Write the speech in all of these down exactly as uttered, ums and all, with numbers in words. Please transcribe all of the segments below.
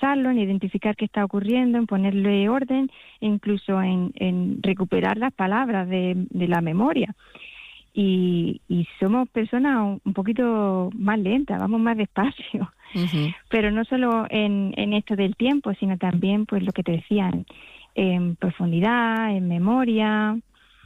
procesarlo, en identificar qué está ocurriendo, en ponerle orden, incluso en, en recuperar las palabras de, de la memoria. Y, y somos personas un, un poquito más lentas, vamos más despacio. Uh-huh. Pero no solo en, en esto del tiempo, sino también, pues lo que te decían, en profundidad, en memoria,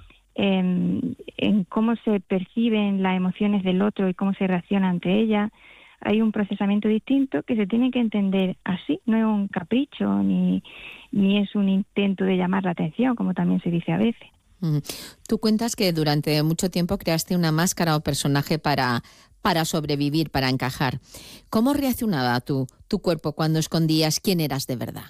en, en cómo se perciben las emociones del otro y cómo se reacciona ante ellas. Hay un procesamiento distinto que se tiene que entender así, no es un capricho ni, ni es un intento de llamar la atención, como también se dice a veces. Uh-huh. Tú cuentas que durante mucho tiempo creaste una máscara o personaje para, para sobrevivir, para encajar. ¿Cómo reaccionaba tu, tu cuerpo cuando escondías quién eras de verdad?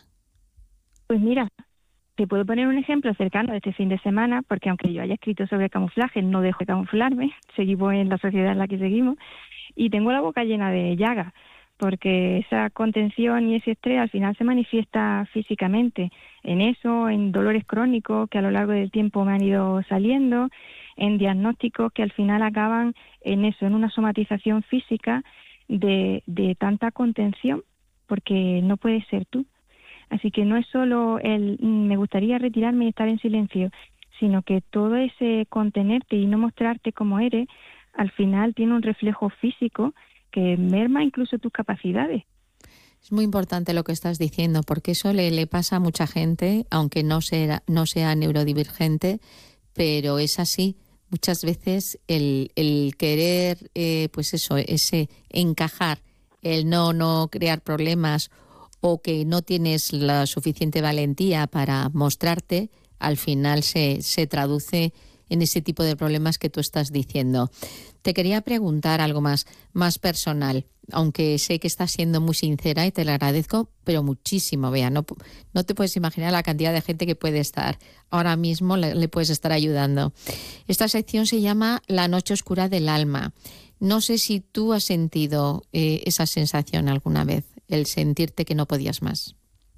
Pues mira, te puedo poner un ejemplo cercano de este fin de semana, porque aunque yo haya escrito sobre camuflaje, no dejo de camuflarme, seguimos en la sociedad en la que seguimos, y tengo la boca llena de llagas, porque esa contención y ese estrés al final se manifiesta físicamente, en eso, en dolores crónicos que a lo largo del tiempo me han ido saliendo, en diagnósticos que al final acaban en eso, en una somatización física de, de tanta contención, porque no puedes ser tú. Así que no es solo el me gustaría retirarme y estar en silencio, sino que todo ese contenerte y no mostrarte como eres, al final tiene un reflejo físico que merma incluso tus capacidades. Es muy importante lo que estás diciendo, porque eso le, le pasa a mucha gente, aunque no sea, no sea neurodivergente, pero es así. Muchas veces el, el querer, eh, pues eso, ese encajar, el no, no crear problemas, o que no tienes la suficiente valentía para mostrarte, al final se, se traduce en ese tipo de problemas que tú estás diciendo. Te quería preguntar algo más, más personal, aunque sé que estás siendo muy sincera y te lo agradezco, pero muchísimo, Bea. No, no te puedes imaginar la cantidad de gente que puede estar. Ahora mismo le, le puedes estar ayudando. Esta sección se llama La noche oscura del alma. No sé si tú has sentido eh, esa sensación alguna vez, el sentirte que no podías más.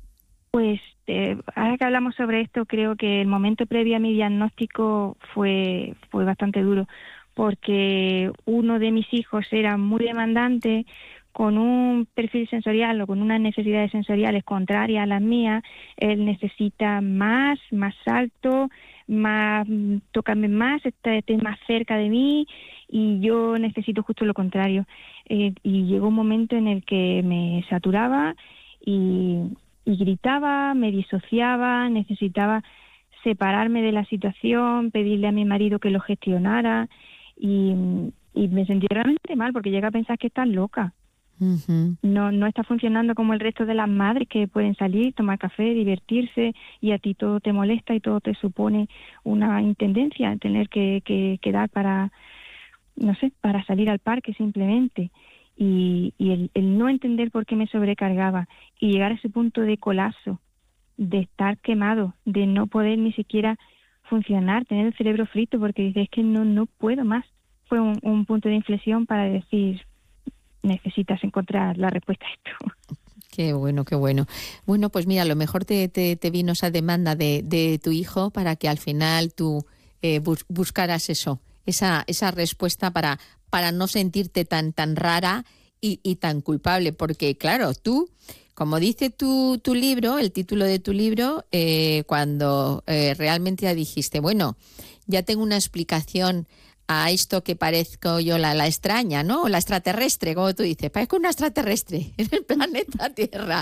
Pues eh, ahora que hablamos sobre esto, creo que el momento previo a mi diagnóstico fue, fue bastante duro, porque uno de mis hijos era muy demandante, con un perfil sensorial o con unas necesidades sensoriales contrarias a las mías. Él necesita más, más alto, más, tócame más, esté, esté más cerca de mí, y yo necesito justo lo contrario. Eh, y llegó un momento en el que me saturaba y, y gritaba, me disociaba, necesitaba separarme de la situación, pedirle a mi marido que lo gestionara, y, y me sentí realmente mal porque llega a pensar que estás loca. Uh-huh. No, no está funcionando como el resto de las madres que pueden salir, tomar café, divertirse, y a ti todo te molesta y todo te supone una intendencia, tener que, que, que dar para, no sé, para salir al parque simplemente. Y, y el, el no entender por qué me sobrecargaba y llegar a ese punto de colapso, de estar quemado, de no poder ni siquiera funcionar, tener el cerebro frito porque dices, es que no, no puedo más. Fue un, un punto de inflexión para decir, necesitas encontrar la respuesta a esto. Qué bueno, qué bueno. Bueno, pues mira, a lo mejor te, te, te vino esa demanda de, de tu hijo para que al final tú eh, bus, buscaras eso, esa, esa respuesta para, para no sentirte tan, tan rara y, y tan culpable. Porque claro, tú, como dice tu, tu libro, el título de tu libro, eh, cuando eh, realmente ya dijiste, bueno, ya tengo una explicación a esto que parezco yo la, la extraña, ¿no? La extraterrestre, como tú dices, parezco una extraterrestre en el planeta Tierra.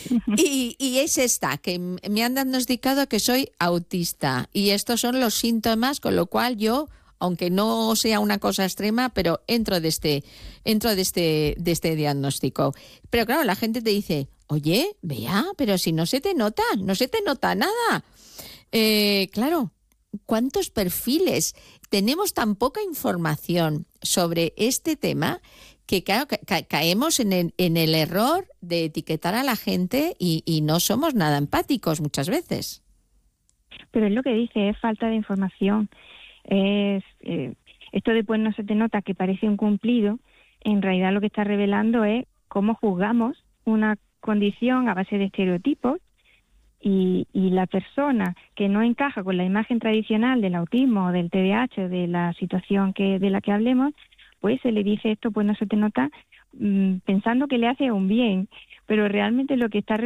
Y, y es esta, que me han diagnosticado que soy autista, y estos son los síntomas, con lo cual yo, aunque no sea una cosa extrema, pero entro de este, entro de este, de este diagnóstico. Pero claro, la gente te dice, oye, Bea, pero si no se te nota, no se te nota nada. Eh, claro, ¿cuántos perfiles? Tenemos tan poca información sobre este tema que claro, ca- caemos en el, en el error de etiquetar a la gente y, y no somos nada empáticos muchas veces. Pero es lo que dice, es falta de información. Es, eh, esto después no se te nota que parece un cumplido, en realidad lo que está revelando es cómo juzgamos una condición a base de estereotipos. Y, y la persona que no encaja con la imagen tradicional del autismo o del T D A H o de la situación que de la que hablemos, pues se le dice esto, pues no se te nota, mmm, pensando que le hace un bien, pero realmente lo que está